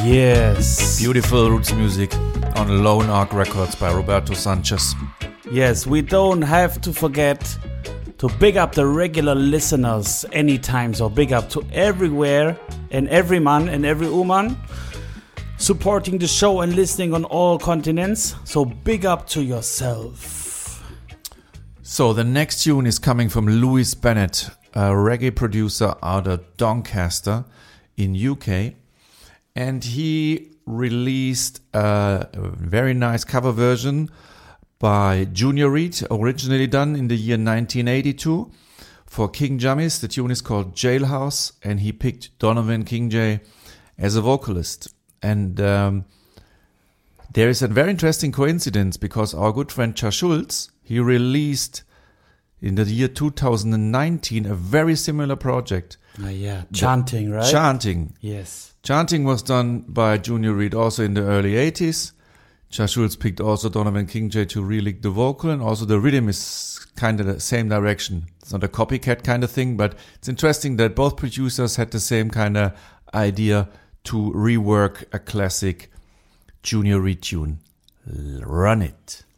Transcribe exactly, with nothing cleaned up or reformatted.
Yes. Beautiful roots music on Lone Ark Records by Roberto Sanchez. Yes, we don't have to forget to big up the regular listeners anytime. So big up to everywhere and every man and every woman supporting the show and listening on all continents. So big up to yourself. So the next tune is coming from Louis Bennett, a reggae producer out of Doncaster in U K. And he released a very nice cover version by Junior Reid, originally done in the year nineteen eighty-two for King Jamis. The tune is called Jailhouse, and he picked Donovan Kingjay as a vocalist. And um, there is a very interesting coincidence, because our good friend Cha Schulz, he released in the year two thousand nineteen a very similar project. Uh, yeah, Chanting, right? Chanting. Yes. Chanting was done by Junior Reid also in the early eighties. Cha Schulz picked also Donovan Kingjay to relick the vocal, and also the rhythm is kind of the same direction. It's not a copycat kind of thing, but it's interesting that both producers had the same kind of idea to rework a classic Junior Reid tune. Run it.